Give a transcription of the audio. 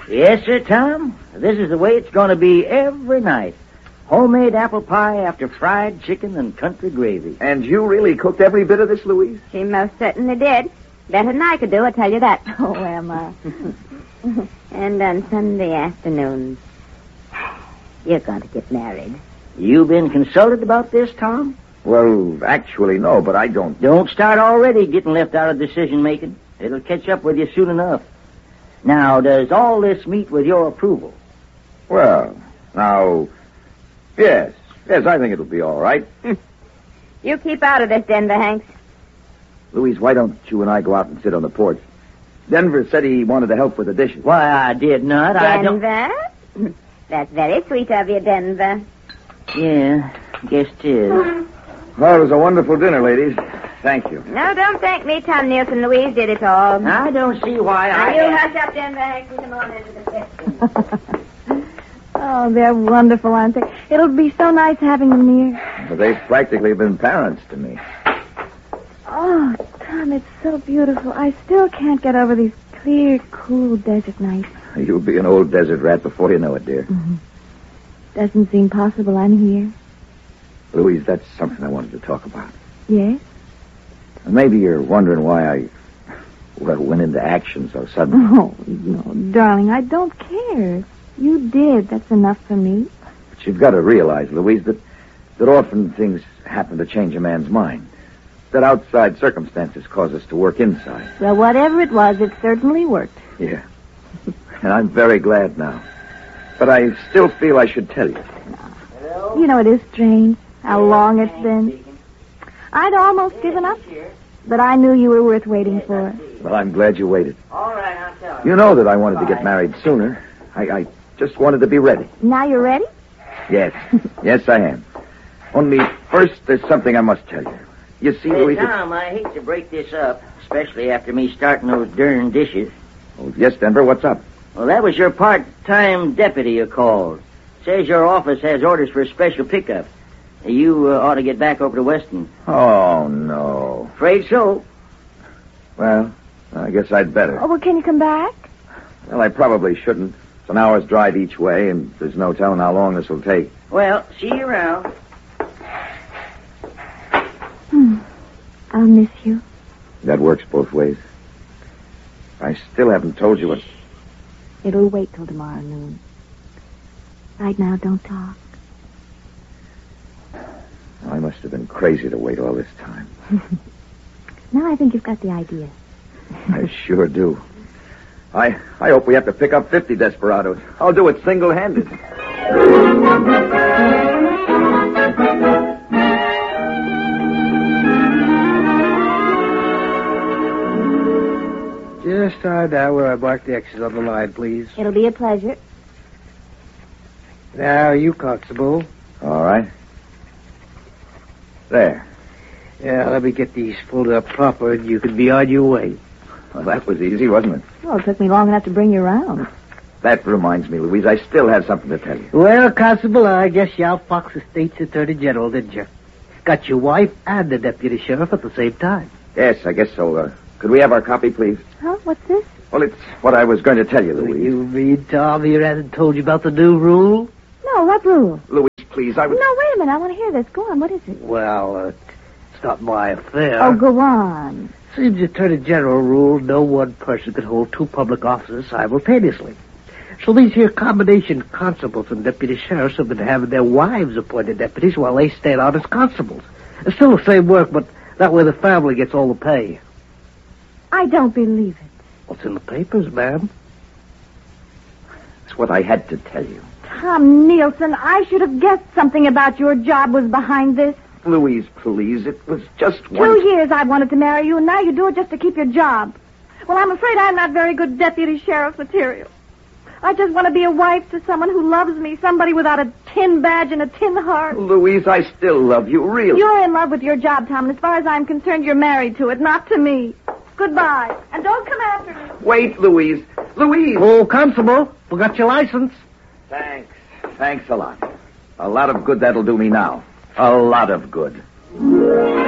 Yes, sir, Tom. This is the way it's going to be every night. Homemade apple pie after fried chicken and country gravy. And you really cooked every bit of this, Louise? She most certainly did. Better than I could do, I tell you that. Oh, Emma. And on Sunday afternoons, you're going to get married. You been consulted about this, Tom? Well, actually, no, but I don't... Don't start already getting left out of decision-making. It'll catch up with you soon enough. Now, does all this meet with your approval? Well, now... Yes, I think it'll be all right. You keep out of this, Denver, Hanks. Louise, why don't you and I go out and sit on the porch? Denver said he wanted to help with the dishes. Why, I did not. Denver? That's very sweet of you, Denver. Yeah, guess 'tis. Well, it was a wonderful dinner, ladies. Thank you. No, don't thank me, Tom Nielsen. Louise did it all. I don't see why Now, you hush up, Denver, Hanks, and come on into the kitchen. Oh, they're wonderful, aren't they? It'll be so nice having them near. But they've practically been parents to me. Oh, Tom, it's so beautiful. I still can't get over these clear, cool desert nights. You'll be an old desert rat before you know it, dear. Mm-hmm. Doesn't seem possible I'm here. Louise, that's something I wanted to talk about. Yes? Maybe you're wondering why I went into action so suddenly. Oh, no, darling, I don't care. You did. That's enough for me. But you've got to realize, Louise, that often things happen to change a man's mind. That outside circumstances cause us to work inside. Well, whatever it was, it certainly worked. Yeah. And I'm very glad now. But I still feel I should tell you. Hello? You know, it is strange how long it's been. I'd almost given up, but I knew you were worth waiting for. Well, I'm glad you waited. All right, I'll tell you. You know that I wanted to get married sooner. I just wanted to be ready. Now you're ready? Yes. Yes, I am. Only first, there's something I must tell you. You see, Hey, Louise... Tom, I hate to break this up, especially after me starting those darn dishes. Oh, yes, Denver, what's up? Well, that was your part-time deputy you called. Says your office has orders for a special pickup. You ought to get back over to Weston. Oh, no. Afraid so. Well, I guess I'd better. Oh, well, can you come back? Well, I probably shouldn't. It's an hour's drive each way, and there's no telling how long this will take. Well, see you around. I'll miss you. That works both ways. I still haven't told you what... It'll wait till tomorrow noon. Right now, don't talk. I must have been crazy to wait all this time. Now I think you've got the idea. I sure do. I hope we have to pick up 50 desperados. I'll do it single-handed. Just start out where I mark the X's on the line, please. It'll be a pleasure. Now, you, Constable. All right. There. Yeah, let me get these pulled up proper, and you can be on your way. Well, that was easy, wasn't it? Well, it took me long enough to bring you around. That reminds me, Louise, I still have something to tell you. Well, Constable, I guess you outfoxed the state's attorney general, didn't you? Got your wife and the deputy sheriff at the same time. Yes, I guess so. Could we have our copy, please? Huh? What's this? Well, it's what I was going to tell you, Louise. You mean Tom here hasn't told you about the new rule? No, what rule? Louise, please, I was... No, wait a minute. I want to hear this. Go on. What is it? Well, it's not my affair. Oh, go on. Seems the Attorney General ruled no one person could hold two public offices simultaneously. So these here combination constables and deputy sheriffs have been having their wives appointed deputies while they stayed out as constables. It's still the same work, but that way the family gets all the pay. I don't believe it. What's in the papers, ma'am? It's what I had to tell you. Tom Nielsen, I should have guessed something about your job was behind this. Louise, please, it was just 2 years I wanted to marry you, and now you do it just to keep your job. Well, I'm afraid I'm not very good deputy sheriff material. I just want to be a wife to someone who loves me, somebody without a tin badge and a tin heart. Louise, I still love you, really. You're in love with your job, Tom, and as far as I'm concerned, you're married to it, not to me. Goodbye. And don't come after me. Wait, Louise. Louise! Oh, Constable, we got your license. Thanks. Thanks a lot. A lot of good that'll do me now. A lot of good.